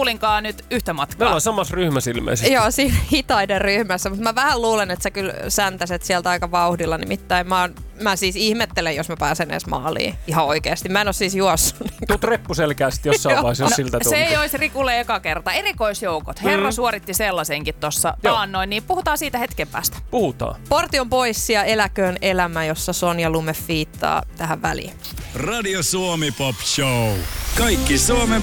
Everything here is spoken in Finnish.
Tuulinkaan nyt yhtä matkaa. Me ollaan samassa ryhmässä ilmeisesti. Joo, siinä hitaiden ryhmässä, mutta mä vähän luulen, että sä kyllä säntäset sieltä aika vauhdilla, nimittäin mä siis ihmettelen, jos mä pääsen edes maaliin ihan oikeasti. Mä en oo siis juossut. Tuut reppuselkäästi jossain vaiheessa, jos siltä tuntuu. Se ei olisi Rikulle eka kerta. Erikoisjoukot. Herra suoritti sellaisenkin tuossa taannoin, niin puhutaan siitä hetken päästä. Puhutaan. Portti on pois ja eläköön elämä, jossa Sonja Lume fiittaa tähän väliin. Radio Suomi Pop Show. Kaikki Suomen